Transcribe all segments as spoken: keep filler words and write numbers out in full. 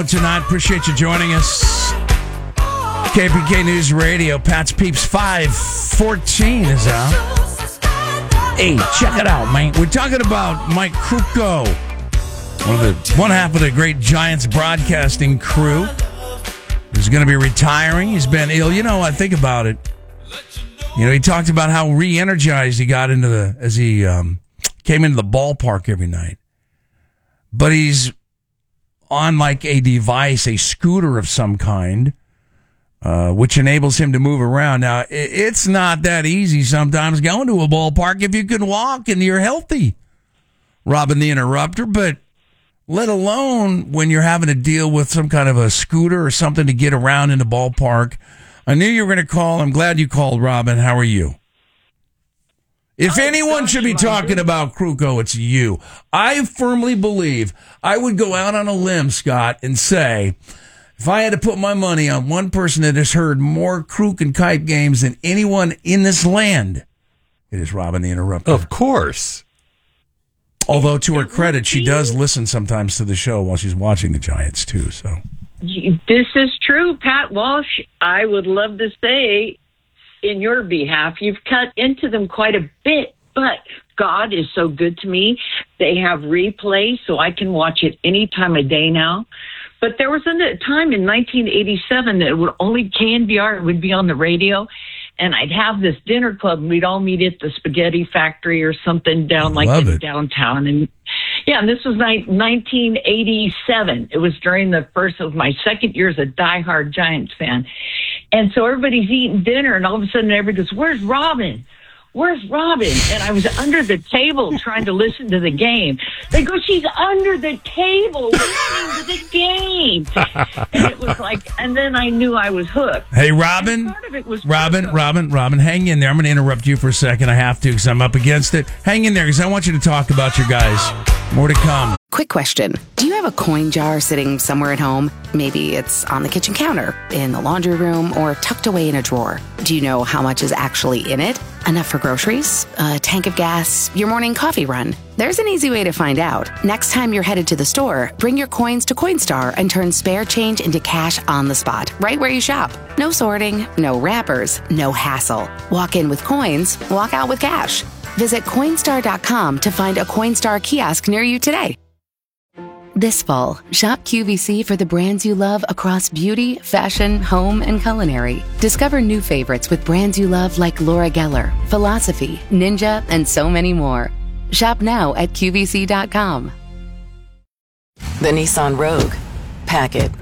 doing tonight? Appreciate you joining us. K P K News Radio, Pat's Peeps five fourteen is out. Hey, check it out, man. We're talking about Mike Krukow, one of the one half of the great Giants broadcasting crew. He's going to be retiring. He's been ill. You know, I think about it. You know, he talked about how re-energized he got into the as he um, came into the ballpark every night. But he's on like a device, a scooter of some kind, uh, which enables him to move around. Now, it's not that easy sometimes going to a ballpark if you can walk and you're healthy, Robin the Interrupter, but let alone when you're having to deal with some kind of a scooter or something to get around in the ballpark. I knew you were going to call. I'm glad you called, Robin. How are you? If oh, anyone should be talking about Krukow, it's you. I firmly believe I would go out on a limb, Scott, and say, if I had to put my money on one person that has heard more Kruk and Kite games than anyone in this land, it is Robin the Interrupter. Of course. Although, to her credit, she does listen sometimes to the show while she's watching the Giants, too, so... This is true, Pat Walsh. I would love to say, in your behalf, you've cut into them quite a bit, but God is so good to me. They have replay, so I can watch it any time of day now. But there was a time in nineteen eighty-seven that it would only K N B R would be on the radio, and I'd have this dinner club, and we'd all meet at the Spaghetti Factory or something down like in downtown. And yeah, and this was ni- nineteen eighty-seven. It was during the first of my second year as a diehard Giants fan. And so everybody's eating dinner, and all of a sudden everybody goes, "Where's Robin? Where's Robin?" And I was under the table trying to listen to the game. They go, "She's under the table listening to the game." And it was like, and then I knew I was hooked. Hey, Robin, part of it was Robin, Robin, Robin, hang in there. I'm going to interrupt you for a second. I have to because I'm up against it. Hang in there because I want you to talk about your guys. More to come. Quick question. Do you have a coin jar sitting somewhere at home? Maybe it's on the kitchen counter, in the laundry room, or tucked away in a drawer. Do you know how much is actually in it? Enough for groceries? A tank of gas? Your morning coffee run? There's an easy way to find out. Next time you're headed to the store, bring your coins to Coinstar and turn spare change into cash on the spot, right where you shop. No sorting, no wrappers, no hassle. Walk in with coins, walk out with cash. Visit Coinstar dot com to find a Coinstar kiosk near you today. This fall, shop Q V C for the brands you love across beauty, fashion, home, and culinary. Discover new favorites with brands you love like Laura Geller, Philosophy, Ninja, and so many more. Shop now at Q V C dot com. The Nissan Rogue. Pack it.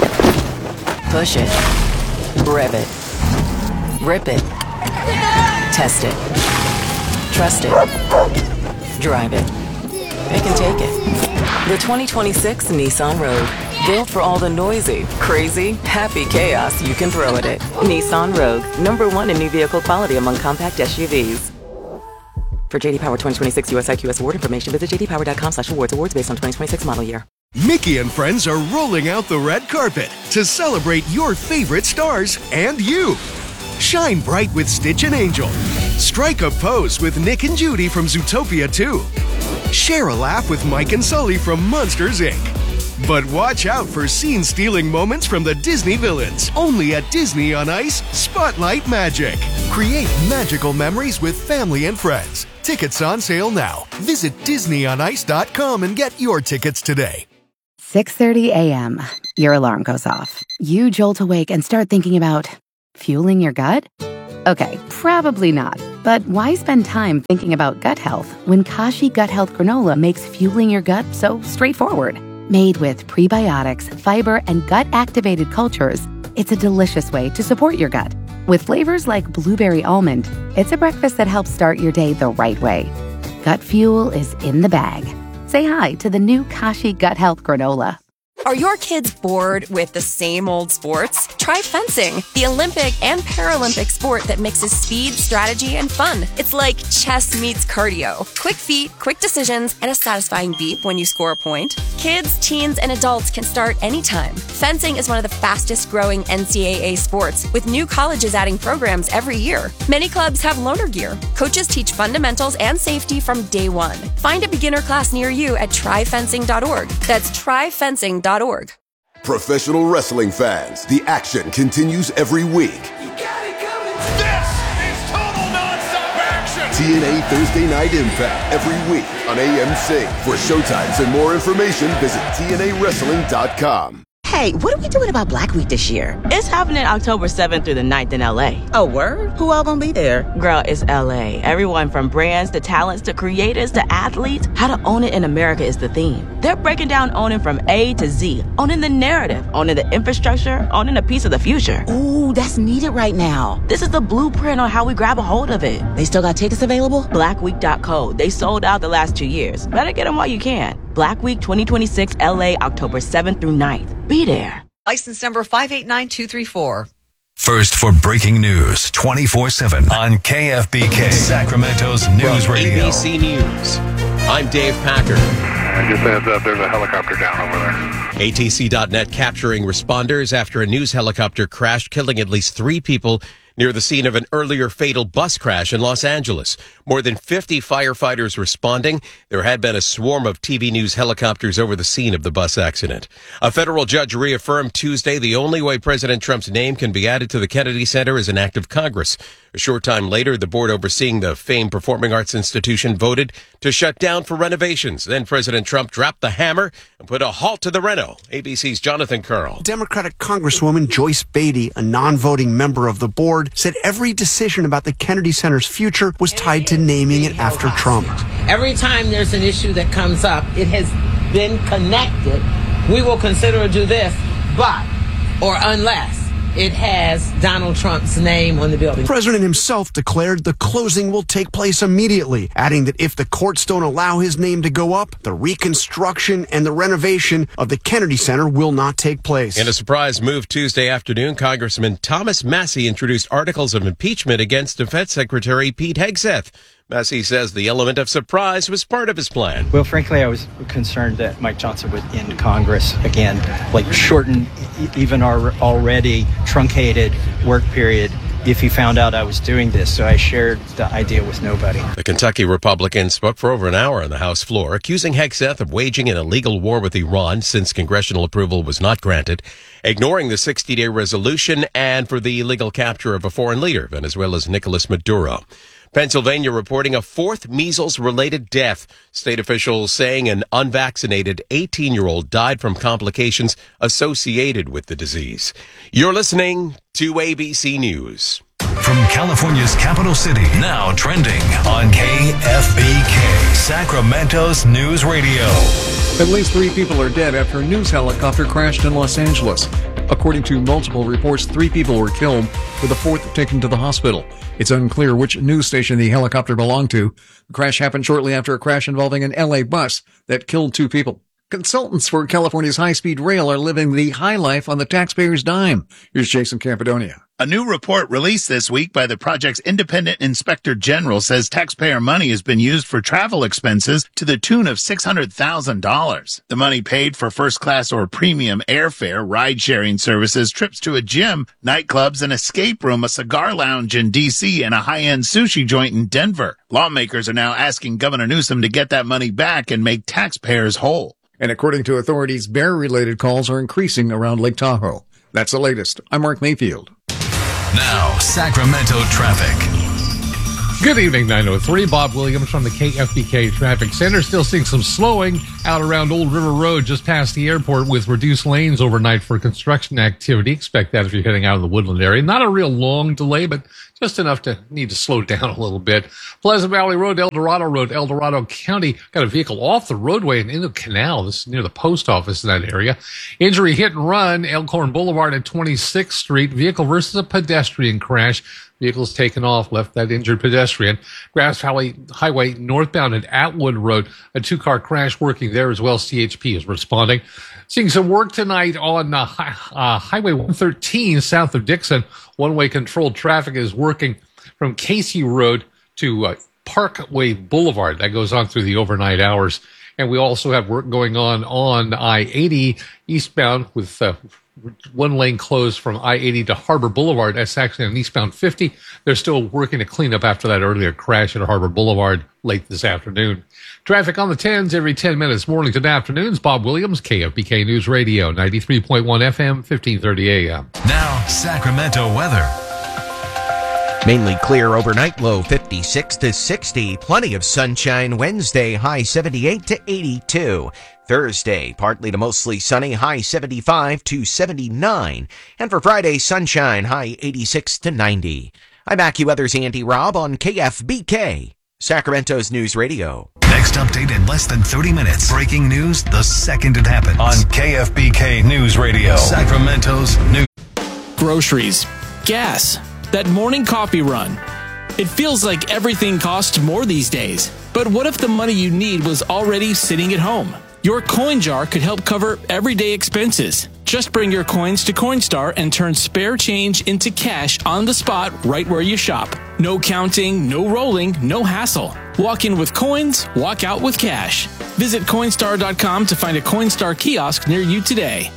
Push it. Rev it. Rip it. Test it. Trust it. Drive it. It can take it. The twenty twenty-six Nissan Rogue. Built for all the noisy, crazy, happy chaos you can throw at it. Nissan Rogue. Number one in new vehicle quality among compact S U Vs. For J D Power twenty twenty-six U S I Q S award information, visit j d power dot com slash awards. Awards based on twenty twenty-six model year. Mickey and friends are rolling out the red carpet to celebrate your favorite stars and you. Shine bright with Stitch and Angel. Strike a pose with Nick and Judy from Zootopia two. Share a laugh with Mike and Sully from Monsters, Incorporated. But watch out for scene-stealing moments from the Disney villains. Only at Disney on Ice Spotlight Magic. Create magical memories with family and friends. Tickets on sale now. Visit disney on ice dot com and get your tickets today. six thirty a.m. Your alarm goes off. You jolt awake and start thinking about fueling your gut? Okay, probably not. But why spend time thinking about gut health when Kashi Gut Health Granola makes fueling your gut so straightforward? Made with prebiotics, fiber, and gut-activated cultures, it's a delicious way to support your gut. With flavors like blueberry almond, it's a breakfast that helps start your day the right way. Gut fuel is in the bag. Say hi to the new Kashi Gut Health Granola. Are your kids bored with the same old sports? Try fencing, the Olympic and Paralympic sport that mixes speed, strategy, and fun. It's like chess meets cardio. Quick feet, quick decisions, and a satisfying beep when you score a point. Kids, teens, and adults can start anytime. Fencing is one of the fastest growing N C double A sports, with new colleges adding programs every year. Many clubs have loaner gear. Coaches teach fundamentals and safety from day one. Find a beginner class near you at try fencing dot org. That's try fencing dot org. Professional wrestling fans, the action continues every week. You got it coming. This is total nonstop action. T N A Thursday Night Impact every week on A M C. For showtimes and more information, visit T N A wrestling dot com. Hey, what are we doing about Black Week this year? It's happening October seventh through the ninth in L A. Oh, word? Who all gonna be there? Girl, it's L A. Everyone from brands to talents to creators to athletes. How to own it in America is the theme. They're breaking down owning from A to Z. Owning the narrative, owning the infrastructure, owning a piece of the future. Ooh, that's needed right now. This is the blueprint on how we grab a hold of it. They still got tickets available? black week dot co. They sold out the last two years. Better get them while you can. Black Week twenty twenty-six L A, October seventh through ninth. Be there. License number five eight nine two three four. First for breaking news twenty-four seven on K F B K, Sacramento's news From radio. A B C News, I'm Dave Packer. Just heads up, there's a helicopter down over there. A T C dot net capturing responders after a news helicopter crashed, killing at least three people near the scene of an earlier fatal bus crash in Los Angeles. More than fifty firefighters responding. There had been a swarm of T V news helicopters over the scene of the bus accident. A federal judge reaffirmed Tuesday the only way President Trump's name can be added to the Kennedy Center is an act of Congress. A short time later, the board overseeing the famed performing arts institution voted to shut down for renovations. Then President Trump dropped the hammer and put a halt to the reno. A B C's Jonathan Curl. Democratic Congresswoman Joyce Beatty, a non-voting member of the board, said every decision about the Kennedy Center's future was tied to naming it after Trump. Every time there's an issue that comes up, it has been connected. We will consider to do this, but, or unless it has Donald Trump's name on the building. The president himself declared the closing will take place immediately, adding that if the courts don't allow his name to go up, the reconstruction and the renovation of the Kennedy Center will not take place. In a surprise move Tuesday afternoon, Congressman Thomas Massie introduced articles of impeachment against Defense Secretary Pete Hegseth. Massie says the element of surprise was part of his plan. Well, frankly, I was concerned that Mike Johnson would end Congress again, like shorten even our already truncated work period if he found out I was doing this. So I shared the idea with nobody. The Kentucky Republican spoke for over an hour on the House floor, accusing Hegseth of waging an illegal war with Iran since congressional approval was not granted, ignoring the sixty-day resolution, and for the illegal capture of a foreign leader, Venezuela's Nicolas Maduro. Pennsylvania reporting a fourth measles-related death. State officials saying an unvaccinated eighteen-year-old died from complications associated with the disease. You're listening to A B C News. From California's capital city, now trending on K F B K, Sacramento's news radio. At least three people are dead after a news helicopter crashed in Los Angeles. According to multiple reports, three people were killed, with a fourth taken to the hospital. It's unclear which news station the helicopter belonged to. The crash happened shortly after a crash involving an L A bus that killed two people. Consultants for California's high-speed rail are living the high life on the taxpayer's dime. Here's Jason Campidonia. A new report released this week by the project's independent inspector general says taxpayer money has been used for travel expenses to the tune of six hundred thousand dollars. The money paid for first-class or premium airfare, ride-sharing services, trips to a gym, nightclubs, an escape room, a cigar lounge in D C, and a high-end sushi joint in Denver. Lawmakers are now asking Governor Newsom to get that money back and make taxpayers whole. And according to authorities, bear-related calls are increasing around Lake Tahoe. That's the latest. I'm Mark Mayfield. Now, Sacramento traffic. Good evening, nine oh three. Bob Williams from the K F B K Traffic Center. Still seeing some slowing out around Old River Road just past the airport with reduced lanes overnight for construction activity. Expect that if you're heading out of the Woodland area. Not a real long delay, but just enough to need to slow down a little bit. Pleasant Valley Road, El Dorado Road, El Dorado County. Got a vehicle off the roadway and into the canal. This is near the post office in that area. Injury hit and run, Elkhorn Boulevard at twenty-sixth Street. Vehicle versus a pedestrian crash. Vehicles taken off, left that injured pedestrian. Grass Valley Highway northbound at Atwood Road. A two-car crash working there as well. C H P is responding. Seeing some work tonight on uh, hi- uh, Highway one thirteen south of Dixon. One-way controlled traffic is working from Casey Road to uh, Parkway Boulevard. That goes on through the overnight hours. And we also have work going on on I eighty eastbound with uh, one lane closed from I eighty to Harbor Boulevard. That's actually on eastbound fifty. They're still working to clean up after that earlier crash at Harbor Boulevard late this afternoon. Traffic on the tens every ten minutes, mornings and afternoons. Bob Williams, K F B K News Radio, ninety-three point one F M, fifteen thirty A M. Now, Sacramento weather. Mainly clear overnight, low fifty-six to sixty. Plenty of sunshine Wednesday, high seventy-eight to eighty-two. Thursday, partly to mostly sunny, high seventy-five to seventy-nine. And for Friday, sunshine, high eighty-six to ninety. I'm AccuWeather's Andy Robb on K F B K, Sacramento's News Radio. Next update in less than thirty minutes. Breaking news the second it happens on K F B K News Radio, Sacramento's News. Groceries, gas, that morning coffee run. It feels like everything costs more these days. But what if the money you need was already sitting at home? Your coin jar could help cover everyday expenses. Just bring your coins to Coinstar and turn spare change into cash on the spot right where you shop. No counting, no rolling, no hassle. Walk in with coins, walk out with cash. Visit Coinstar dot com to find a Coinstar kiosk near you today.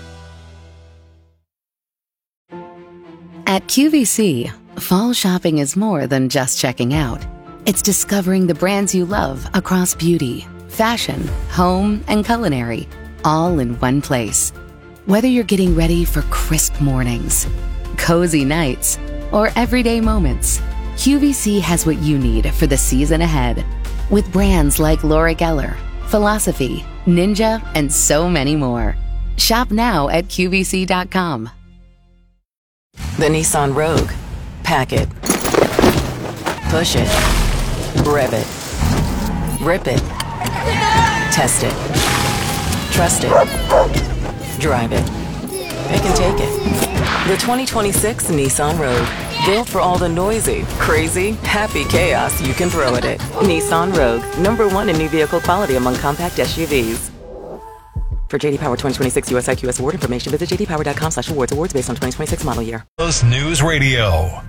At Q V C, fall shopping is more than just checking out. It's discovering the brands you love across beauty, fashion, home, and culinary, all in one place. Whether you're getting ready for crisp mornings, cozy nights, or everyday moments, Q V C has what you need for the season ahead. With brands like Laura Geller, Philosophy, Ninja, and so many more. Shop now at Q V C dot com. The Nissan Rogue. Pack it. Push it. Rev it. Rip it. Test it. Trust it. Drive it. They can take it. The twenty twenty-six Nissan Rogue. Built for all the noisy, crazy, happy chaos you can throw at it. Nissan Rogue. Number one in new vehicle quality among compact S U Vs. For J D Power twenty twenty-six U S I Q S award information, visit j d power dot com slash awards. Awards based on twenty twenty-six model year. News Radio.